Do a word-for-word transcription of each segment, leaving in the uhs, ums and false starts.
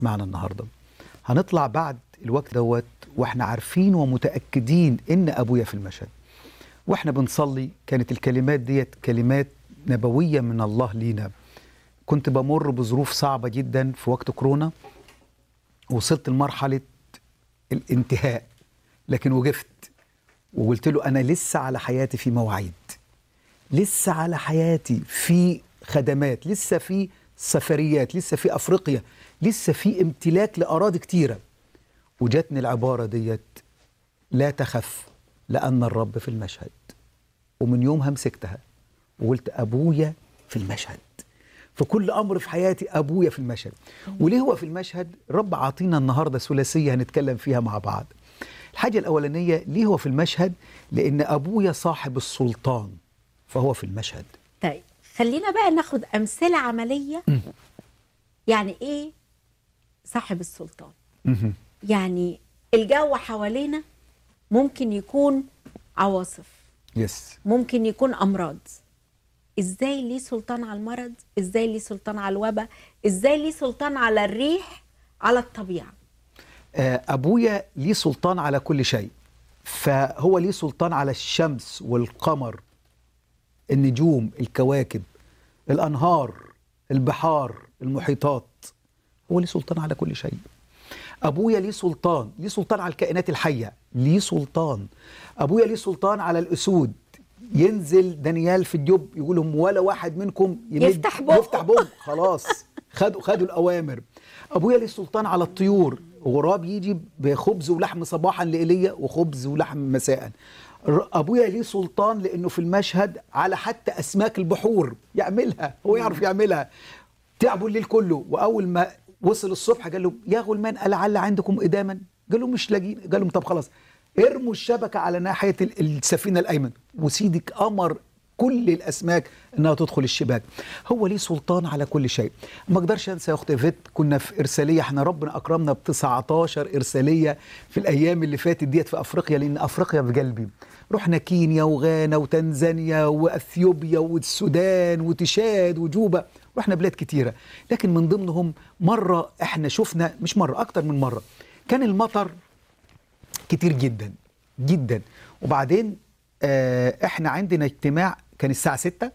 معنا النهارده. هنطلع بعد الوقت دوت واحنا عارفين ومتأكدين ان ابويا في المشهد. واحنا بنصلي كانت الكلمات ديت كلمات نبوية من الله لينا. كنت بمر بظروف صعبة جدا في وقت كورونا، وصلت لمرحلة الانتهاء، لكن وقفت وقلت له أنا لسه على حياتي في مواعيد، لسه على حياتي في خدمات، لسه في سفريات، لسه في أفريقيا، لسه في امتلاك لأراضي كتيرة. وجاتني العبارة ديت: لا تخف لأن الرب في المشهد. ومن يومها مسكتها وقلت أبويا في المشهد. في كل أمر في حياتي أبويا في المشهد. وليه هو في المشهد؟ رب عاطينا النهاردة ثلاثية هنتكلم فيها مع بعض. الحاجة الأولانية، ليه هو في المشهد؟ لأن أبويا صاحب السلطان فهو في المشهد. طيب خلينا بقى ناخد أمثلة عملية. م. يعني إيه صاحب السلطان؟ م. يعني الجو حوالينا ممكن يكون عواصف، يس. ممكن يكون أمراض. إزاي ليه سلطان على المرض؟ إزاي ليه سلطان على الوباء؟ إزاي ليه سلطان على الريح، على الطبيعة؟ أبويا ليه سلطان على كل شيء، فهو ليه سلطان على الشمس والقمر، النجوم، الكواكب، الأنهار، البحار، المحيطات. هو ليه سلطان على كل شيء. أبويا ليه سلطان، ليه سلطان على الكائنات الحية، ليه سلطان. أبويا ليه سلطان على الأسود. ينزل دانيال في الجب يقول لهم ولا واحد منكم يمد يفتح بوق يفتح بوق خلاص خدوا خدوا الأوامر. أبويا ليه سلطان على الطيور. غراب يجي بخبز ولحم صباحا لإيليا وخبز ولحم مساء. أبويا ليه سلطان لأنه في المشهد على حتى أسماك البحور يعملها، هو يعرف يعملها. تعبوا الليل كله، وأول ما وصل الصبح قال له يا غلمان ألعل عندكم إداما؟ قالوا مش لاقيين. قال لهم طب خلاص ارموا الشبكة على ناحية السفينة الأيمن، وسيدك أمر كل الأسماك أنها تدخل الشباك. هو ليه سلطان على كل شيء. ما أقدرش أنسى يا أختي فيت، كنا في إرسالية، احنا ربنا أكرمنا ب تسعتاشر إرسالية في الأيام اللي فاتت ديت في أفريقيا، لأن أفريقيا في قلبي. رحنا كينيا وغانا وتنزانيا وأثيوبيا والسودان وتشاد وجوبا، رحنا بلاد كتيرة. لكن من ضمنهم مرة احنا شفنا، مش مرة أكتر من مرة، كان المطر كتير جدا جدا. وبعدين اه احنا عندنا اجتماع كان الساعة ستة،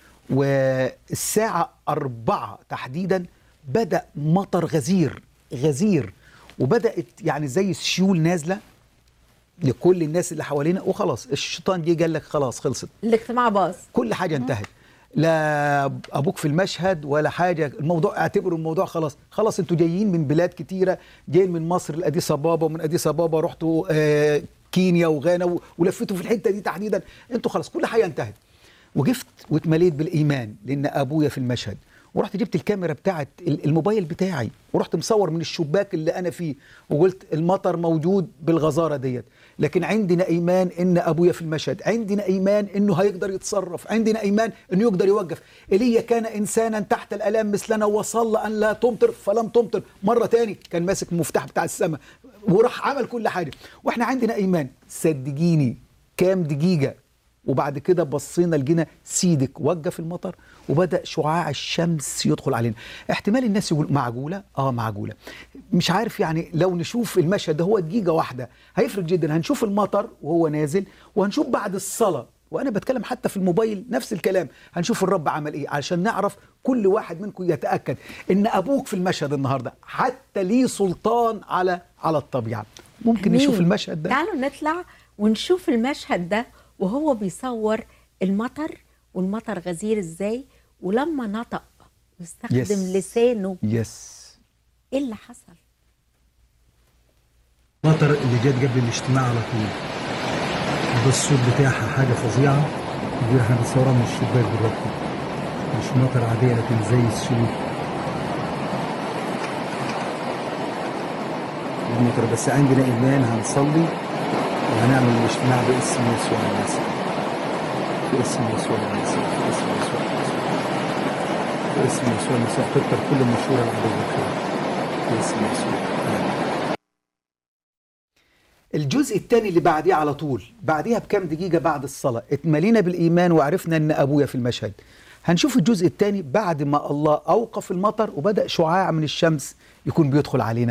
والساعة أربعة تحديدا بدأ مطر غزير غزير، وبدأت يعني زي السيول نازلة لكل الناس اللي حوالينا. وخلاص الشيطان جه قال لك خلاص خلصت، الاجتماع باظ، كل حاجة انتهت. لا ابوك في المشهد ولا حاجه. الموضوع اعتبروا الموضوع خلاص خلاص. انتوا جايين من بلاد كتيره، جايين من مصر لاديس ابابا، ومن اديس ابابا رحتوا آه كينيا وغانا ولفتوا في الحته دي تحديدا. انتوا خلاص كل حاجه انتهت. وقفت واتمليت بالايمان لان ابويا في المشهد. ورحت جبت الكاميرا بتاعت الموبايل بتاعي ورحت مصور من الشباك اللي انا فيه، وقلت المطر موجود بالغزاره ديت، لكن عندنا ايمان ان ابويا في المشهد، عندنا ايمان انه هيقدر يتصرف، عندنا ايمان انه يقدر يوقف. ايليا كان انسانا تحت الالام مثلنا وصلى ان لا تمطر فلم تمطر. مره تاني كان ماسك المفتاح بتاع السماء وراح عمل كل حاجه. واحنا عندنا ايمان. صدقيني كام دقيقه وبعد كده بصينا لقينا سيدك وقف المطر وبدأ شعاع الشمس يدخل علينا. احتمال الناس يقول معقولة؟ اه معقولة. مش عارف يعني لو نشوف المشهد ده هو دقيقة واحدة هيفرق جدا. هنشوف المطر وهو نازل، وهنشوف بعد الصلاة، وانا بتكلم حتى في الموبايل نفس الكلام، هنشوف الرب عمل ايه علشان نعرف كل واحد منكم يتأكد ان ابوك في المشهد النهاردة، حتى ليه سلطان على على الطبيعة. ممكن أمين. نشوف المشهد ده. تعالوا نطلع ونشوف المشهد ده وهو بيصور المطر، والمطر غزير ازاي، ولما نطق واستخدم yes. لسانه يس yes. ايه اللي حصل؟ المطر اللي جت قبل الاجتماع على طول، ده الصوت بتاعها حاجه فظيعه. دي احنا بنصورها من الشباك دلوقتي، مش مطر عاديه لكن زي السيول المطر. بس عندنا ايمان، هنصلي وهنعمل الاجتماع باسم يسوع المسيح، باسم يسوع المسيح، باسم يسوع المسيح، باسم يسوع المسيح. تكتر كل مشهورة العدو الخير باسم يسوع. الجزء الثاني اللي بعديه على طول، بعديها بكام دقيقة بعد الصلاة، اتملينا بالإيمان وعرفنا أن أبويا في المشهد. هنشوف الجزء الثاني بعد ما الله أوقف المطر وبدأ شعاع من الشمس يكون بيدخل علينا.